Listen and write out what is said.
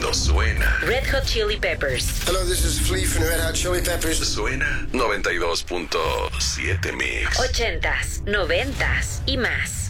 cuando suena. Red Hot Chili Peppers. Hello, this is Flea from Red Hot Chili Peppers. Suena 92.7 Mix. 80s, 90s y más.